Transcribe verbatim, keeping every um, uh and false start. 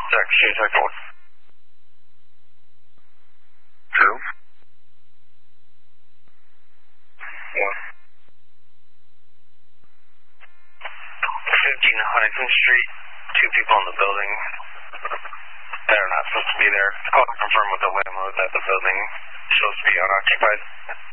Check, shoot, check, one. Two. One. fifteen Huntington Street, two people in the building that are not supposed to be there. Call to confirm with the landlord that the building is supposed to be unoccupied.